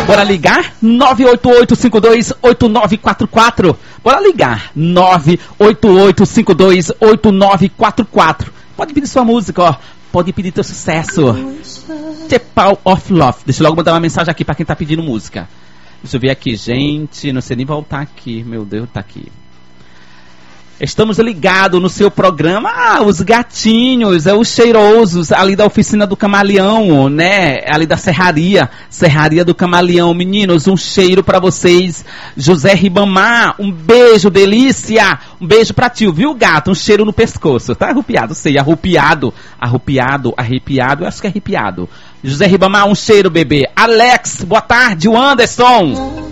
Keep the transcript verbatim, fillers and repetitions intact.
Bora ligar? nove oito oito cinco dois oito nove quatro quatro. Bora ligar? nove oito oito cinco dois oito nove quatro quatro. Pode pedir sua música, ó. Pode pedir teu sucesso. The Power of Love. Deixa eu logo mandar uma mensagem aqui pra quem tá pedindo música. Deixa eu ver aqui, gente. Não sei nem voltar aqui. Meu Deus, tá aqui. Estamos ligados no seu programa. Ah, os gatinhos, é os cheirosos ali da oficina do Camaleão, né? Ali da serraria, serraria do Camaleão. Meninos, um cheiro pra vocês. José Ribamar, um beijo, delícia. Um beijo pra ti, viu, gato? Um cheiro no pescoço. Tá arrupiado, sei, arrupiado. Arrupiado, arrepiado, eu acho que é arrepiado. José Ribamar, um cheiro, bebê. Alex, boa tarde, o Anderson.